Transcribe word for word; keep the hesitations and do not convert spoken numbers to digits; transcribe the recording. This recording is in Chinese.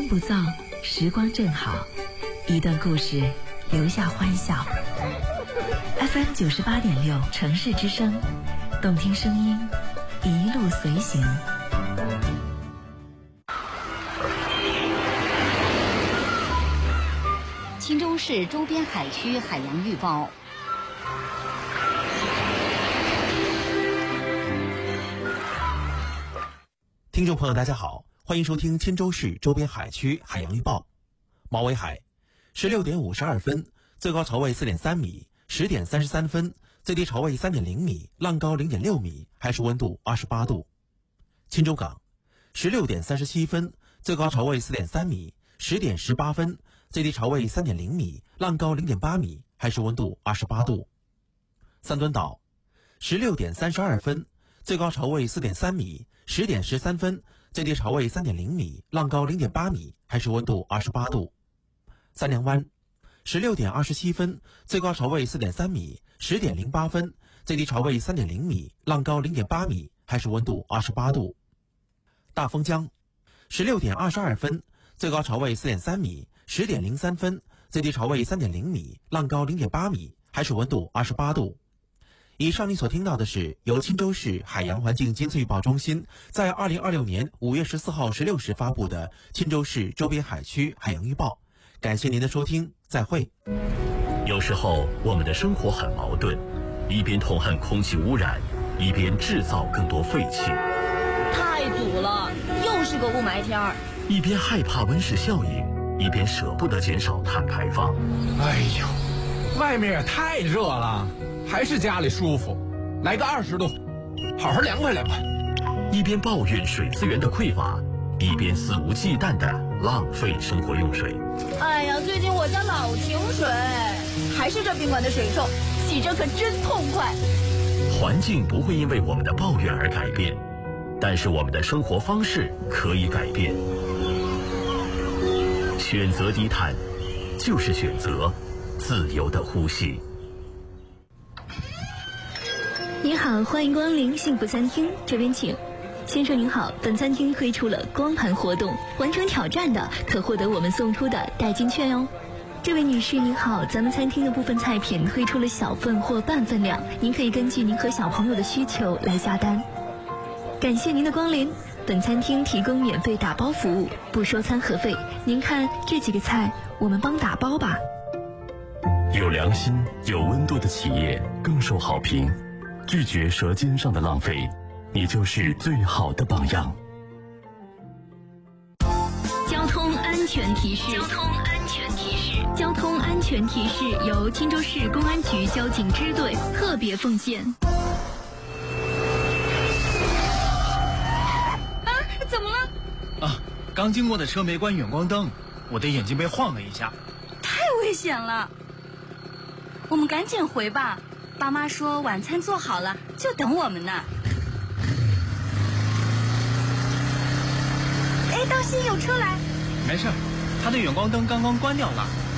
不躁，时光正好，一段故事留下欢笑。F M 九十八点六城市之声，动听声音，一路随行。 钦州市周边海区海洋预报。 听众朋友大家好，欢迎收听钦州市周边海区海洋预报。毛尾海十六点五十二分，最高潮位四点三米；十点三十三分，最低潮位三点零米，浪高零点六米，海水温度二十八度。钦州港十六点三十七分，最高潮位四点三米；十点十八分，最低潮位三点零米，浪高零点八米，海水温度二十八度。三墩岛十六点三十二分，最高潮位四点三米；十点十三分，最低潮位三点零米，浪高零点八米，海水温度二十八度。三良湾十六点二十七分，最高潮位四点三米；十点零八分，最低潮位三点零米，浪高零点八米，海水温度二十八度。大丰江十六点二十二分，最高潮位四点三米；十点零三分，最低潮位三点零米，浪高零点八米，海水温度二十八度。以上你所听到的是由钦州市海洋环境监测预报中心在二零二六年五月十四号十六时发布的钦州市周边海区海洋预报。感谢您的收听，再会。 有时候我们的生活很矛盾，一边痛恨空气污染，一边制造更多废气。 太堵了，又是个雾霾天儿。 一边害怕温室效应，一边舍不得减少碳排放。 哎呦，外面也太热了，还是家里舒服，来个二十度，好好凉快凉快。 一边抱怨水资源的匮乏，一边肆无忌惮地浪费生活用水。 哎呀，最近我家老停水，还是这宾馆的水臭，洗着可真痛快。 环境不会因为我们的抱怨而改变，但是我们的生活方式可以改变。选择低碳，就是选择自由的呼吸。 您好，欢迎光临幸福餐厅，这边请。先生您好，本餐厅推出了光盘活动，完成挑战的可获得我们送出的代金券哦。这位女士您好，咱们餐厅的部分菜品推出了小份或半份量，您可以根据您和小朋友的需求来下单。感谢您的光临，本餐厅提供免费打包服务，不收餐盒费。您看这几个菜，我们帮打包吧。 有良心、有温度的企业更受好评，拒绝舌尖上的浪费，你就是最好的榜样。 交通安全提示，交通安全提示，交通安全提示由钦州市公安局交警支队特别奉献。 啊，怎么了？ 啊，刚经过的车没关远光灯，我的眼睛被晃了一下。 太危险了，我们赶紧回吧。爸妈说晚餐做好了，就等我们呢。哎，当心有车来！ 没事，他的远光灯刚刚关掉了。